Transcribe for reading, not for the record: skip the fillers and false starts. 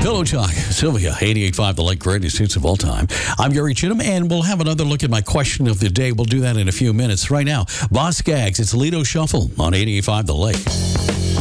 Pillow Talk, Sylvia, 88.5, the late greatest hits of all time. I'm Gary Chittum, and we'll have another look at my question of the day. We'll do that in a few minutes. Right now, Boss Skaggs, it's Lido Shuffle on 88.5, the lake.